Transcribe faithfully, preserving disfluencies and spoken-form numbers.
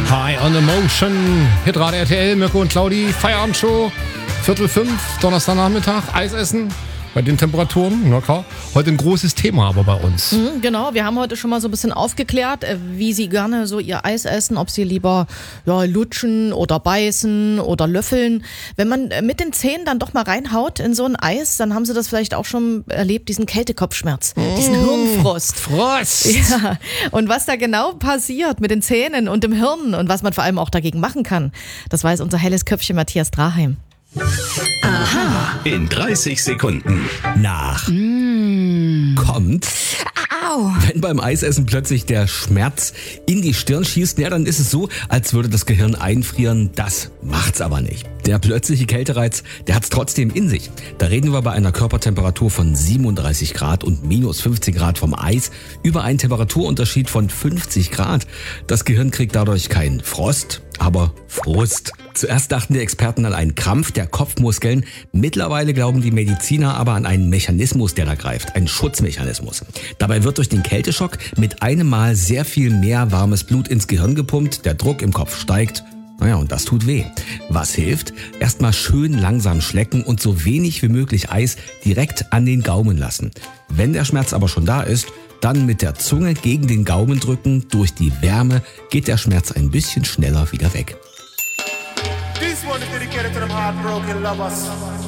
High on Emotion, Hitradio R T L, Mirko und Claudi, Feierabendshow, Viertel fünf, Donnerstagnachmittag, Eis essen. Bei den Temperaturen, na klar. Heute ein großes Thema aber bei uns. Mhm, genau, wir haben heute schon mal so ein bisschen aufgeklärt, wie Sie gerne so Ihr Eis essen, ob Sie lieber ja, lutschen oder beißen oder löffeln. Wenn man mit den Zähnen dann doch mal reinhaut in so ein Eis, dann haben Sie das vielleicht auch schon erlebt, diesen Kältekopfschmerz, mmh, diesen Hirnfrost. Frost! Ja, und was da genau passiert mit den Zähnen und dem Hirn und was man vor allem auch dagegen machen kann, das weiß unser helles Köpfchen Matthias Draheim. Aha. In dreißig Sekunden. Nach. Mm. Kommt. Au. Wenn beim Eisessen plötzlich der Schmerz in die Stirn schießt, ja, dann ist es so, als würde das Gehirn einfrieren. Das macht's aber nicht. Der plötzliche Kältereiz, der hat's trotzdem in sich. Da reden wir bei einer Körpertemperatur von siebenunddreißig Grad und minus fünfzehn Grad vom Eis über einen Temperaturunterschied von fünfzig Grad. Das Gehirn kriegt dadurch keinen Frost, aber Frust. Zuerst dachten die Experten an einen Krampf der Kopfmuskeln. Mittlerweile glauben die Mediziner aber an einen Mechanismus, der da greift. Ein Schutzmechanismus. Dabei wird durch den Kälteschock mit einem Mal sehr viel mehr warmes Blut ins Gehirn gepumpt. Der Druck im Kopf steigt. Naja, und das tut weh. Was hilft? Erstmal schön langsam schlecken und so wenig wie möglich Eis direkt an den Gaumen lassen. Wenn der Schmerz aber schon da ist, dann mit der Zunge gegen den Gaumen drücken. Durch die Wärme geht der Schmerz ein bisschen schneller wieder weg. This one is dedicated to them heartbroken lovers.